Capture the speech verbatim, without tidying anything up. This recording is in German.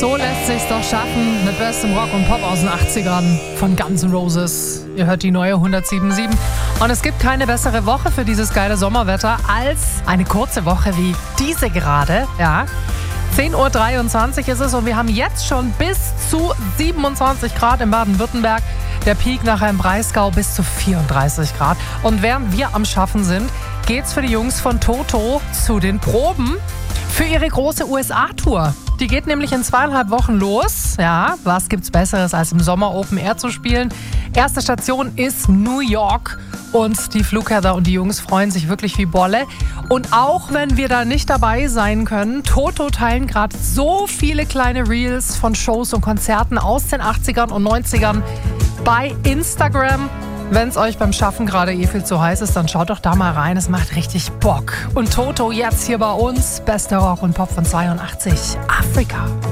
So lässt sich's doch schaffen mit bestem Rock und Pop aus den achtzigern von Guns N' Roses. Ihr hört die neue hundertsieben Komma sieben. Und es gibt keine bessere Woche für dieses geile Sommerwetter als eine kurze Woche wie diese gerade. Ja, zehn Uhr dreiundzwanzig ist es und wir haben jetzt schon bis zu siebenundzwanzig Grad in Baden-Württemberg. Der Peak nachher im Breisgau bis zu vierunddreißig Grad. Und während wir am Schaffen sind, geht's für die Jungs von Toto zu den Proben für ihre große U S A-Tour. Die geht nämlich in zweieinhalb Wochen los. Ja, was gibt's Besseres, als im Sommer Open Air zu spielen? Erste Station ist New York. Und die Flugherder und die Jungs freuen sich wirklich wie Bolle. Und auch wenn wir da nicht dabei sein können, Toto teilen gerade so viele kleine Reels von Shows und Konzerten aus den achtzigern und neunzigern bei Instagram. Wenn es euch beim Schaffen gerade eh viel zu heiß ist, dann schaut doch da mal rein. Es macht richtig Bock. Und Toto jetzt hier bei uns. Bester Rock und Pop von zweiundachtzig. Afrika.